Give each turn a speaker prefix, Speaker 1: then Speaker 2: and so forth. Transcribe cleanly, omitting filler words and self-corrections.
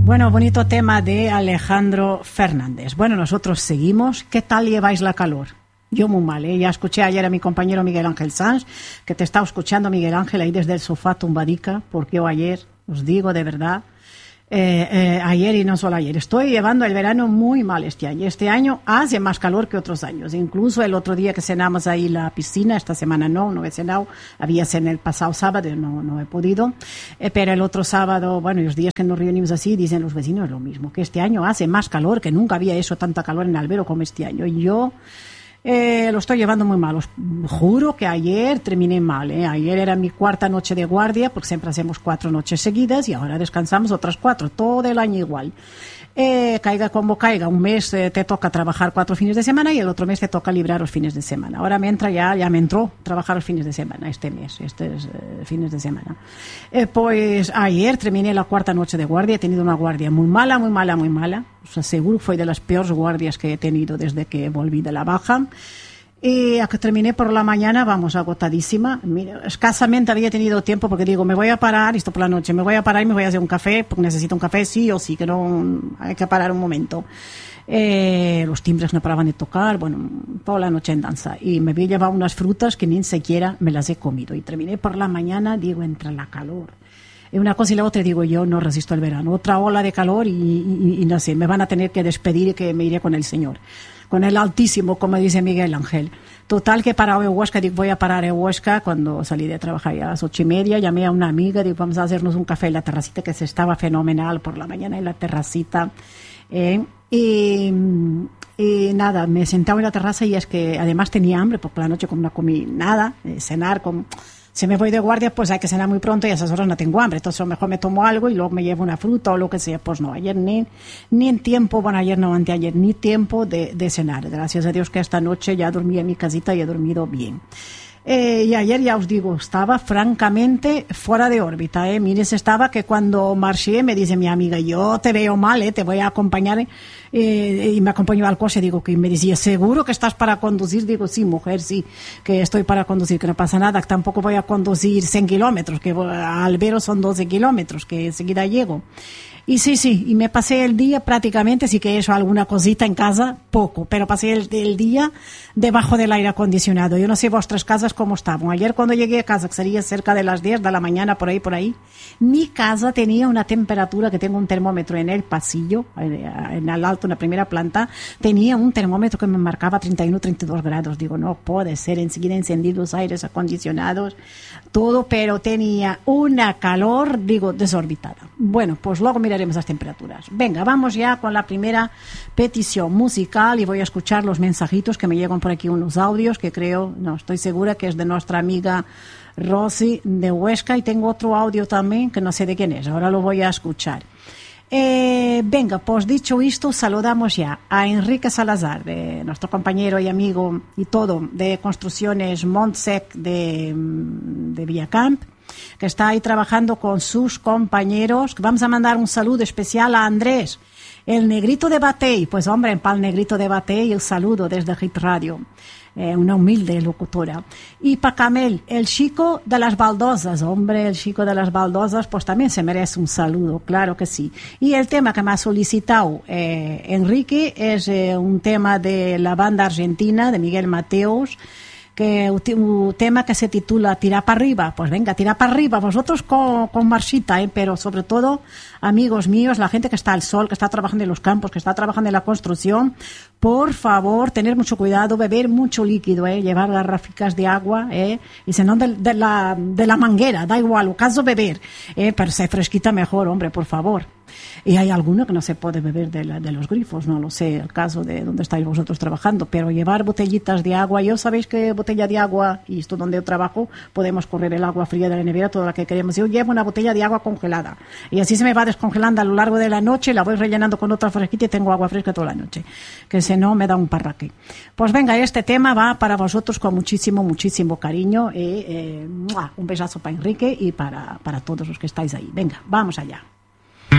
Speaker 1: Bueno, bonito tema de Alejandro Fernández. Bueno, nosotros seguimos. ¿Qué tal lleváis la calor? Yo muy mal, ¿eh? Ya escuché ayer a mi compañero Miguel Ángel Sanz, que te estaba escuchando, Miguel Ángel, ahí desde el sofá tumbadica, porque yo ayer, os digo de verdad, ayer y no solo ayer, estoy llevando el verano muy mal este año. Este año hace más calor que otros años. Incluso el otro día que cenamos ahí la piscina, esta semana no he cenado, había cenado el pasado sábado, no he podido, pero el otro sábado, bueno, y los días que nos reunimos así, dicen los vecinos lo mismo, que este año hace más calor, que nunca había hecho tanta calor en Albero como este año. Y yo lo estoy llevando muy mal. Os juro que ayer terminé mal, ¿eh? Ayer era mi cuarta noche de guardia, porque siempre hacemos 4 noches seguidas y ahora descansamos otras 4, todo el año igual. Caiga como caiga, un mes te toca trabajar 4 fines de semana y el otro mes te toca librar los fines de semana. Ahora me entra ya me entró trabajar los fines de semana este mes, fines de semana. Pues ayer terminé la 4ª noche de guardia, he tenido una guardia muy mala. Os aseguro, fue de las peores guardias que he tenido desde que volví de la baja. Y a que terminé por la mañana, vamos, agotadísima. Mira, escasamente había tenido tiempo porque digo, me voy a parar, esto por la noche, me voy a parar y me voy a hacer un café, porque necesito un café sí o sí, que no hay que parar un momento. Los timbres no paraban de tocar, bueno, toda la noche en danza. Y me había llevado unas frutas que ni siquiera me las he comido. Y terminé por la mañana, digo, entre la calor. Una cosa y la otra, digo, yo no resisto el verano. Otra ola de calor y no sé, me van a tener que despedir y que me iré con el Señor. Con el Altísimo, como dice Miguel Ángel. Total, que he parado en Huesca, digo, voy a parar en Huesca cuando salí de trabajar a las 8:30, llamé a una amiga, digo, vamos a hacernos un café en la terracita, que se estaba fenomenal por la mañana en la terracita. Y nada, me sentaba en la terraza y es que además tenía hambre, porque por la noche como no comí nada, cenar con... Si me voy de guardia, pues hay que cenar muy pronto y a esas horas no tengo hambre. Entonces a lo mejor me tomo algo y luego me llevo una fruta o lo que sea. Pues no, ayer ni en tiempo, bueno, ayer no, anteayer, ni tiempo de cenar. Gracias a Dios que esta noche ya dormí en mi casita y he dormido bien. Y ayer, ya os digo, estaba francamente fuera de órbita, ¿eh? Mires, estaba que cuando marché me dice mi amiga, yo te veo mal, te voy a acompañar, y me acompañó al coche, digo, que me decía, ¿seguro que estás para conducir? Digo, sí, mujer, sí, que estoy para conducir, que no pasa nada, que tampoco voy a conducir 100 kilómetros, que a Albero son 12 kilómetros, que enseguida llego. Y sí, y me pasé el día prácticamente, sí que he hecho alguna cosita en casa, poco, pero pasé el día debajo del aire acondicionado. Yo no sé vuestras casas cómo estaban. Ayer cuando llegué a casa, que sería cerca de las 10 de la mañana, por ahí, mi casa tenía una temperatura, que tengo un termómetro en el pasillo, en el alto, en la primera planta, tenía un termómetro que me marcaba 31, 32 grados. Digo, no puede ser, enseguida encendí los aires acondicionados, todo, pero tenía una calor, digo, desorbitada. Bueno, pues luego miraremos las temperaturas. Venga, vamos ya con la primera petición musical y voy a escuchar los mensajitos que me llegan por aquí, unos audios que creo, no estoy segura que es de nuestra amiga Rosy de Huesca, y tengo otro audio también que no sé de quién es, ahora lo voy a escuchar. Venga, pues dicho esto, saludamos ya a Enrique Salazar, nuestro compañero y amigo y todo de Construcciones Montsec de Villacamp, que está ahí trabajando con sus compañeros. Vamos a mandar un saludo especial a Andrés, el negrito de Batey. Pues hombre, para el negrito de Batey, el saludo desde Hit Radio, una humilde locutora. Y para Camel, el chico de las baldosas, hombre, el chico de las baldosas, pues también se merece un saludo, claro que sí. Y el tema que me ha solicitado Enrique es un tema de la banda argentina, de Miguel Mateos, que un tema que se titula Tira para arriba. Pues venga, tira para arriba, vosotros con marchita, pero sobre todo, amigos míos, la gente que está al sol, que está trabajando en los campos, que está trabajando en la construcción, por favor, tener mucho cuidado, beber mucho líquido, llevar garraficas de agua, y si no de la manguera, da igual, o caso beber, pero se fresquita mejor, hombre, por favor. Y hay alguno que no se puede beber de los grifos, no lo sé, el caso de donde estáis vosotros trabajando, pero llevar botellitas de agua. Yo sabéis que botella de agua, y esto donde yo trabajo, podemos correr el agua fría de la nevera, toda la que queremos. Yo llevo una botella de agua congelada y así se me va descongelando a lo largo de la noche, la voy rellenando con otra fresquita y tengo agua fresca toda la noche, que si no me da un parraque. Pues venga, este tema va para vosotros con muchísimo, muchísimo cariño, un besazo para Enrique y para todos los que estáis ahí. Venga, vamos allá.